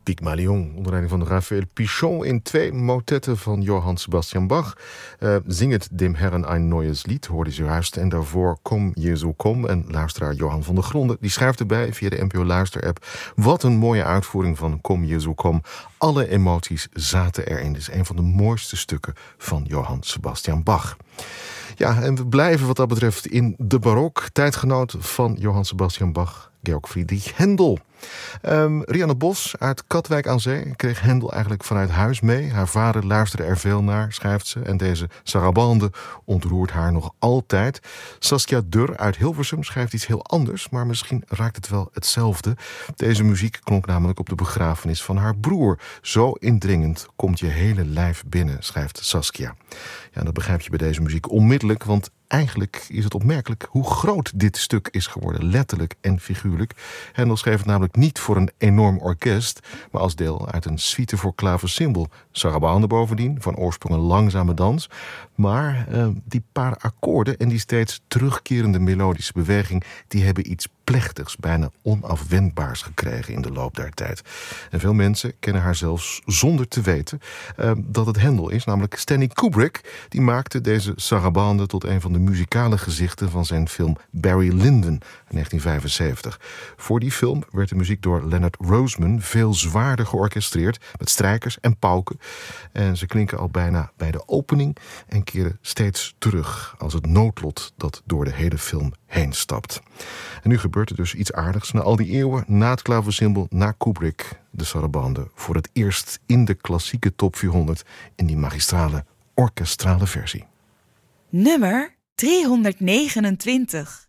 Pygmalion, onder leiding van Raphaël Pichon in 2 motetten van Johann Sebastian Bach. Zinget dem Herren ein neues Lied, hoorde je juist. En daarvoor Kom Jezu Kom. En luisteraar Johan van der Gronden, die schrijft erbij via de NPO Luister-app: wat een mooie uitvoering van Kom Jezu Kom. Alle emoties zaten erin. Dit is een van de mooiste stukken van Johann Sebastian Bach. Ja, en we blijven wat dat betreft in de barok. Tijdgenoot van Johann Sebastian Bach, Georg Friedrich Händel. Rianne Bos uit Katwijk aan Zee kreeg Händel eigenlijk vanuit huis mee. Haar vader luisterde er veel naar, schrijft ze. En deze sarabande ontroert haar nog altijd. Saskia Durr uit Hilversum schrijft iets heel anders, maar misschien raakt het wel hetzelfde. Deze muziek klonk namelijk op de begrafenis van haar broer. Zo indringend komt je hele lijf binnen, schrijft Saskia. Ja, dat begrijp je bij deze muziek onmiddellijk, want eigenlijk is het opmerkelijk hoe groot dit stuk is geworden, letterlijk en figuurlijk. Händel schreef het namelijk niet voor een enorm orkest, maar als deel uit een suite voor klaversymbol. Sarabande bovendien, van oorsprong een langzame dans. Maar die paar akkoorden en die steeds terugkerende melodische beweging, die hebben iets plechtigs, bijna onafwendbaars gekregen in de loop der tijd. En veel mensen kennen haar zelfs zonder te weten dat het Händel is, namelijk Stanley Kubrick. Die maakte deze sarabande tot een van de muzikale gezichten van zijn film Barry Lyndon in 1975. Voor die film werd de muziek door Leonard Roseman veel zwaarder georchestreerd, met strijkers en pauken. En ze klinken al bijna bij de opening en keren steeds terug als het noodlot dat door de hele film heen stapt. En nu gebeurt er dus iets aardigs. Na al die eeuwen, na het klaversymbol, na Kubrick, de sarabande voor het eerst in de klassieke top 400 in die magistrale orkestrale versie. Nummer 329.